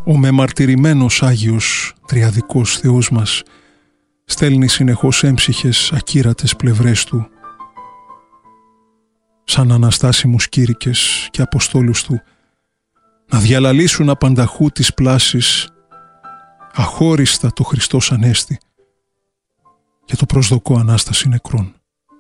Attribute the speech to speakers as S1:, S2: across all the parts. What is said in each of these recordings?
S1: Ο μεμαρτυρημένος Άγιος Τριαδικός Θεός μας στέλνει συνεχώς έμψυχες ακύρατες πλευρές Του, σαν αναστάσιμους κήρυκες και αποστόλους Του, να διαλαλήσουν απανταχού τις πλάσεις αχώριστα το Χριστός Ανέστη και το προσδοκώ Ανάσταση νεκρών.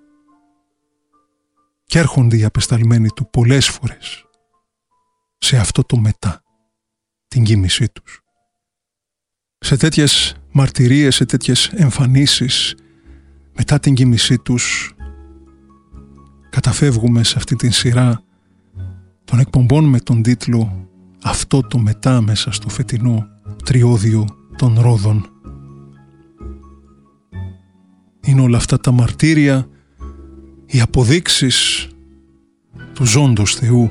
S1: Κι έρχονται οι απεσταλμένοι Του πολλές φορές σε αυτό το μετά, την κοίμησή τους. Σε τέτοιες μαρτυρίες, σε τέτοιες εμφανίσεις μετά την κοίμησή τους καταφεύγουμε σε αυτή την σειρά των εκπομπών με τον τίτλο «Αυτό το μετά» μέσα στο φετινό τριώδιο των Ρόδων. Είναι όλα αυτά τα μαρτύρια, οι αποδείξεις του ζώντος Θεού,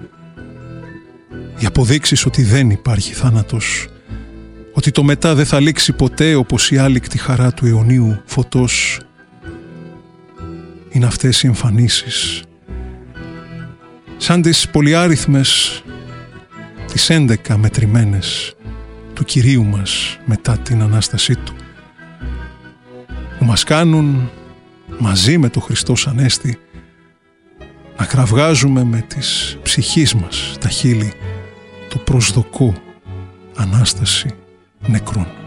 S1: οι αποδείξεις ότι δεν υπάρχει θάνατος, ότι το μετά δεν θα λήξει ποτέ όπως η άλικτη χαρά του αιωνίου φωτός. Είναι αυτές οι εμφανίσεις, σαν τις πολυάριθμες, τις 11 μετρημένες του Κυρίου μας μετά την Ανάστασή Του, που μας κάνουν μαζί με το Χριστός Ανέστη να κραυγάζουμε με τις ψυχής μας τα χείλη το προσδοκώ Ανάσταση νεκρών.